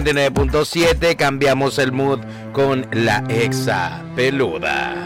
99.7, cambiamos el mood con la exa peluda.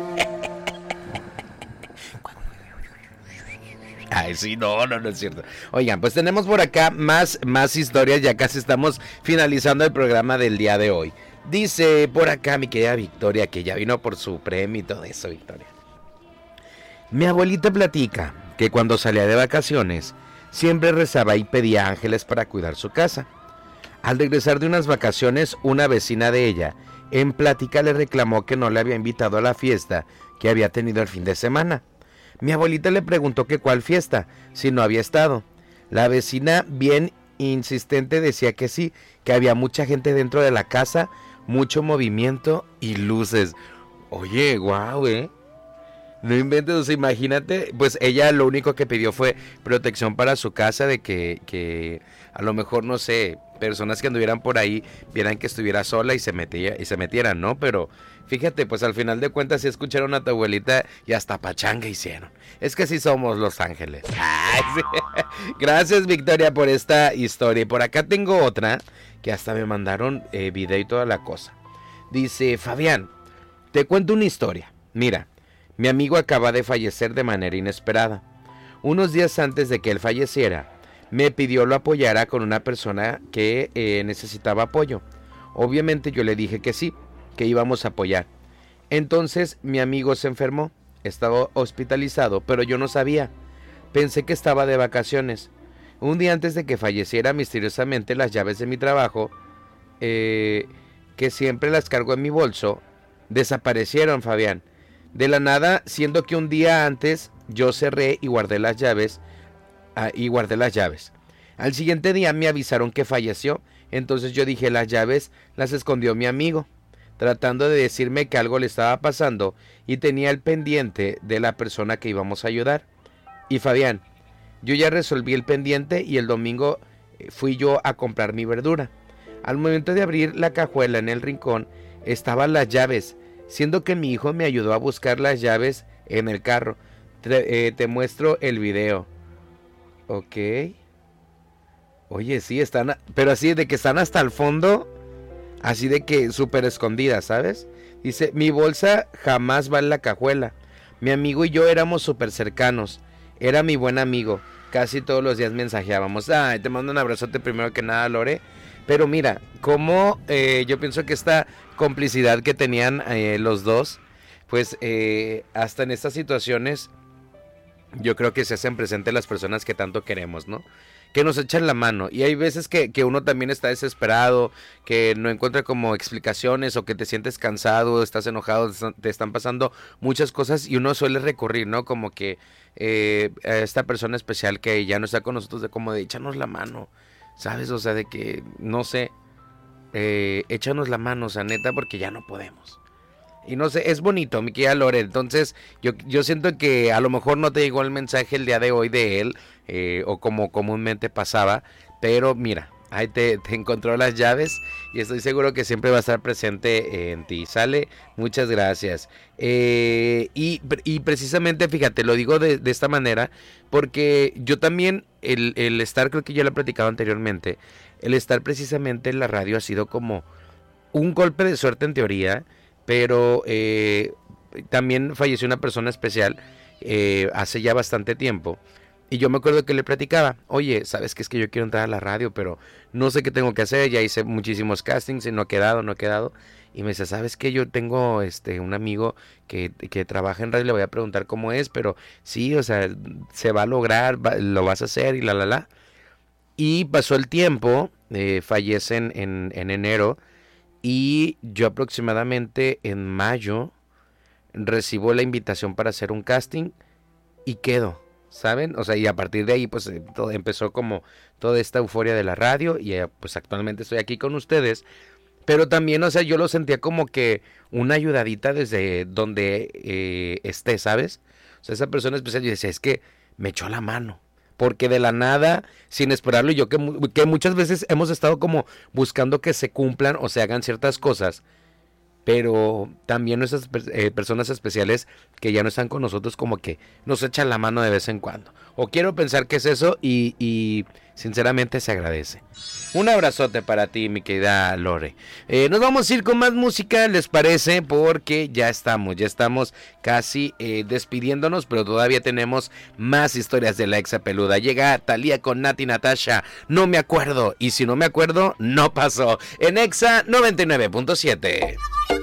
Ay, sí, no es cierto. Oigan, pues tenemos por acá más historias, ya casi estamos finalizando el programa del día de hoy. Dice por acá mi querida Victoria, que ya vino por su premio y todo eso, Victoria. Mi abuelita platica que cuando salía de vacaciones, siempre rezaba y pedía ángeles para cuidar su casa. Al regresar de unas vacaciones, una vecina de ella, en plática, le reclamó que no le había invitado a la fiesta que había tenido el fin de semana. Mi abuelita le preguntó que cuál fiesta, si no había estado. La vecina, bien insistente, decía que sí, que había mucha gente dentro de la casa, mucho movimiento y luces. Oye, guau, no inventes, o sea, imagínate, pues ella lo único que pidió fue protección para su casa, de que a lo mejor, no sé, personas que anduvieran por ahí vieran que estuviera sola y se metieran, ¿no? Pero fíjate, pues al final de cuentas sí escucharon a tu abuelita y hasta pachanga hicieron. Es que sí somos Los Ángeles. Ay, sí. Gracias, Victoria, por esta historia. Y por acá tengo otra que hasta me mandaron video y toda la cosa. Dice: Fabián, te cuento una historia. Mira, mi amigo acaba de fallecer de manera inesperada. Unos días antes de que él falleciera, me pidió lo apoyara con una persona que necesitaba apoyo. Obviamente yo le dije que sí, que íbamos a apoyar. Entonces mi amigo se enfermó, estaba hospitalizado, pero yo no sabía. Pensé que estaba de vacaciones. Un día antes de que falleciera, misteriosamente las llaves de mi trabajo, que siempre las cargo en mi bolso, desaparecieron, Fabián. De la nada, siendo que un día antes yo cerré y guardé las llaves. Al siguiente día me avisaron que falleció. Entonces yo dije: las llaves las escondió mi amigo, tratando de decirme que algo le estaba pasando y tenía el pendiente de la persona que íbamos a ayudar. Y Fabián, yo ya resolví el pendiente y el domingo fui yo a comprar mi verdura. Al momento de abrir la cajuela en el rincón estaban las llaves, siendo que mi hijo me ayudó a buscar las llaves en el carro. Te muestro el video. Ok. Oye, sí, están, pero así de que están hasta el fondo, así de que súper escondidas, ¿sabes? Dice: mi bolsa jamás va en la cajuela. Mi amigo y yo éramos súper cercanos. Era mi buen amigo. Casi todos los días mensajeábamos. Ay, te mando un abrazote primero que nada, Lore. Pero mira, como yo pienso que esta complicidad que tenían los dos, pues hasta en estas situaciones yo creo que se hacen presentes las personas que tanto queremos, ¿no? Que nos echan la mano. Y hay veces que uno también está desesperado, que no encuentra como explicaciones, o que te sientes cansado, estás enojado, te están pasando muchas cosas y uno suele recurrir, ¿no? Como que a esta persona especial que ya no está con nosotros, de como de échanos la mano, ¿sabes? O sea, de que, no sé, échanos la mano, o sea, neta, porque ya no podemos. Y no sé, es bonito, mi querida Lore. Entonces, yo siento que a lo mejor no te llegó el mensaje el día de hoy de él, o como comúnmente pasaba, pero mira, ahí te encontró las llaves y estoy seguro que siempre va a estar presente en ti. ¿Sale? Muchas gracias. Y precisamente, fíjate, lo digo de esta manera, porque yo también, el estar, creo que ya lo he platicado anteriormente, el estar precisamente en la radio ha sido como un golpe de suerte en teoría, pero también falleció una persona especial hace ya bastante tiempo. Y yo me acuerdo que le platicaba: oye, ¿sabes qué? Es que yo quiero entrar a la radio, pero no sé qué tengo que hacer. Ya hice muchísimos castings y no he quedado. Y me dice: ¿sabes qué? Yo tengo un amigo que trabaja en radio, le voy a preguntar cómo es, pero sí, o sea, se va a lograr, lo vas a hacer y la. Y pasó el tiempo, fallece en enero. Y yo aproximadamente en mayo recibo la invitación para hacer un casting y quedo, ¿saben? O sea, y a partir de ahí pues todo empezó como toda esta euforia de la radio y pues actualmente estoy aquí con ustedes. Pero también, o sea, yo lo sentía como que una ayudadita desde donde esté, ¿sabes? O sea, esa persona especial, yo decía: es que me echó la mano. Porque de la nada, sin esperarlo, y yo que muchas veces hemos estado como buscando que se cumplan o se hagan ciertas cosas, pero también esas personas especiales que ya no están con nosotros como que nos echan la mano de vez en cuando. O quiero pensar que es eso y Sinceramente se agradece. Un abrazote para ti, mi querida Lore. Nos vamos a ir con más música, ¿les parece? Porque ya estamos casi despidiéndonos, pero todavía tenemos más historias de la exa peluda. Llega Thalía con Nati Natasha, no me acuerdo, y si no me acuerdo, no pasó. En Exa 99.7.